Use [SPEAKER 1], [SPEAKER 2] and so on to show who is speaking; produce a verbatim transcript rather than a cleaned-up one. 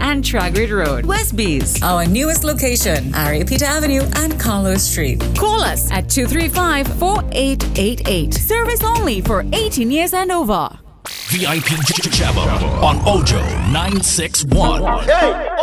[SPEAKER 1] and Tragrid Road, Westbees.
[SPEAKER 2] Our newest location, Ariapita Avenue and Carlos Street.
[SPEAKER 1] Call us at two three five, four eight eight eight. Service only for eighteen years and over.
[SPEAKER 3] V I P Jabba on Ojo nine six one.
[SPEAKER 4] Hey!